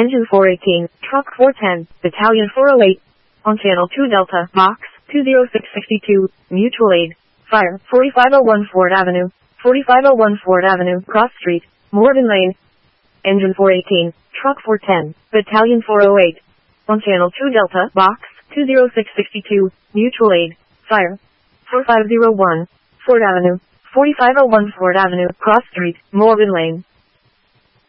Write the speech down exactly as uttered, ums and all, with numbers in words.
Engine four eighteen, Truck four ten, Battalion four oh eight. On Channel two Delta, Box two oh six six two, Mutual Aid. Fire, forty-five oh one Ford Avenue, forty-five oh one Ford Avenue, Cross Street, Morgan Lane. Engine four eighteen, Truck four ten, Battalion four oh eight. On Channel two Delta, Box two oh six six two, Mutual Aid. Fire, forty-five oh one Ford Avenue, forty-five oh one Ford Avenue, Cross Street, Morgan Lane.